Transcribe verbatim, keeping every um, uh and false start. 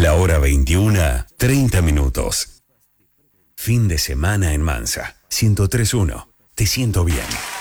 La hora veintiuna, treinta minutos. Fin de semana en Mansa. ciento tres punto uno. Te siento bien.